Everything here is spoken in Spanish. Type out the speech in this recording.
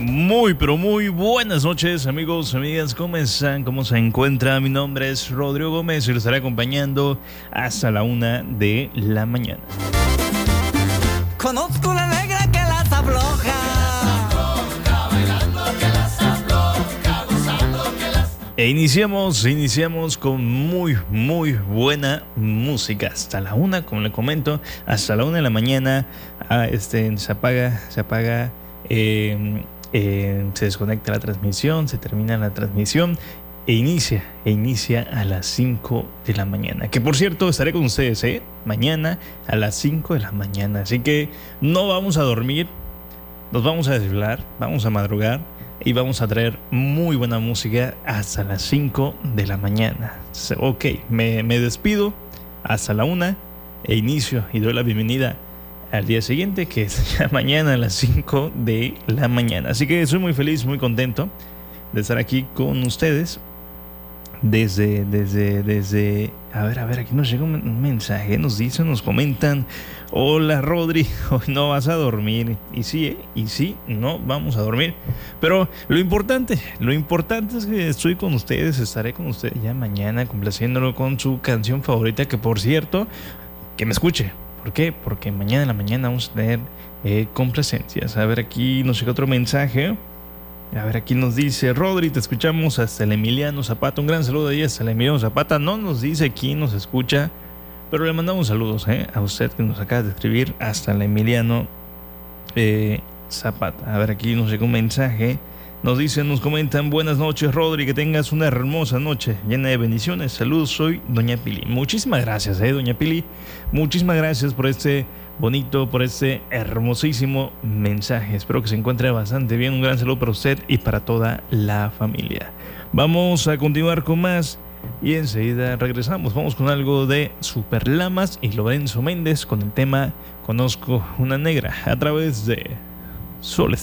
Muy, pero muy buenas noches, amigos, amigas. ¿Cómo están? ¿Cómo se encuentra? Mi nombre es Rodrigo Gómez y los estaré acompañando hasta la 1 de la mañana. Conozco una negra que las afloja. E iniciamos con muy, muy buena música. Hasta la 1, como le comento, hasta la 1 de la mañana. Se apaga, se desconecta la transmisión, se termina la transmisión e inicia a las 5 de la mañana. Que por cierto, estaré con ustedes, mañana a las 5 de la mañana. Así que no vamos a dormir, nos vamos a desvelar, vamos a madrugar y vamos a traer muy buena música hasta las 5 de la mañana. Ok, me despido hasta la 1 e inicio y doy la bienvenida al día siguiente, que es ya mañana a las 5 de la mañana. Así que soy muy feliz, muy contento de estar aquí con ustedes. Desde a ver, aquí nos llega un mensaje, nos comentan: hola Rodri, hoy no vas a dormir. Y sí, no vamos a dormir. Pero lo importante es que estoy con ustedes, estaré con ustedes ya mañana, complaciéndolo con su canción favorita, que por cierto, que me escuche. ¿Por qué? Porque mañana en la mañana vamos a tener complacencias. A ver, aquí nos llega otro mensaje. A ver, aquí nos dice: Rodri, te escuchamos hasta el Emiliano Zapata. Un gran saludo ahí hasta el Emiliano Zapata. No nos dice quién nos escucha, pero le mandamos saludos a usted que nos acaba de escribir hasta el Emiliano Zapata. A ver, aquí nos llega un mensaje. Nos comentan: buenas noches, Rodri, que tengas una hermosa noche llena de bendiciones. Saludos, soy Doña Pili. Muchísimas gracias, Doña Pili. Muchísimas gracias por este bonito, por este hermosísimo mensaje. Espero que se encuentre bastante bien. Un gran saludo para usted y para toda la familia. Vamos a continuar con más y enseguida regresamos. Vamos con algo de Super Lamas y Lorenzo Méndez con el tema Conozco una negra a través de Sol.